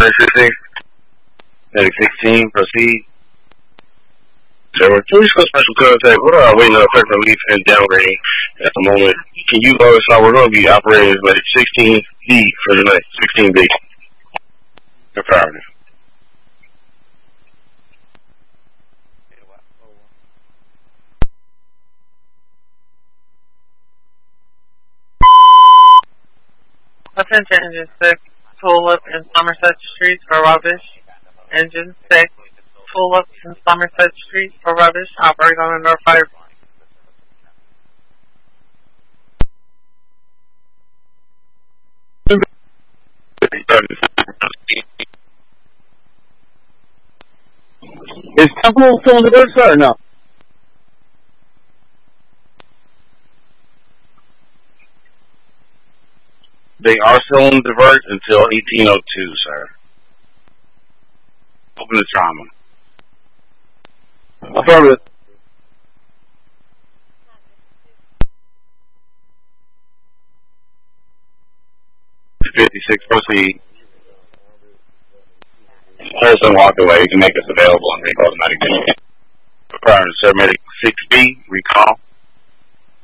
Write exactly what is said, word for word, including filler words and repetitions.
Medic sixteen. Medic sixteen, proceed. Zero two, special contact. We're uh, waiting on a person relief and downgrade at the moment. Can you go inside? We're going to be operating as Medic sixteen B for the night. sixteen B. Affirmative. Attention, Engine six, pull up in Somerset Street for rubbish. Engine six, pull up in Somerset Street for rubbish. Operate on the North Fire. Is Temple still in the good, sir, or no? They are still on divert until eighteen oh two, sir. Open the trauma. Affirmative. fifty-six, proceed. Person walk away. You can make us available and recall the medic. Affirmative, sir. Medic six B, recall.